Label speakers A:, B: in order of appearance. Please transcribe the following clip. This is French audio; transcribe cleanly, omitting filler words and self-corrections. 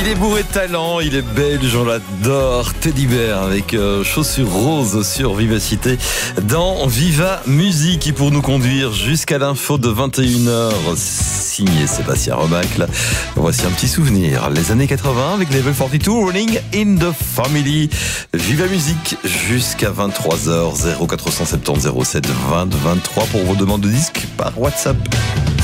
A: Il est bourré de talent, il est belge, on l'adore. Teddy Bear avec chaussures roses sur Vivacité dans Viva Musique, qui pour nous conduire jusqu'à l'info de 21h, signé Sébastien Remacle. Voici un petit souvenir, les années 80 avec Level 42, Running in the Family. Viva Musique jusqu'à 23h, 0470 07 20 23 pour vos demandes de disques par WhatsApp.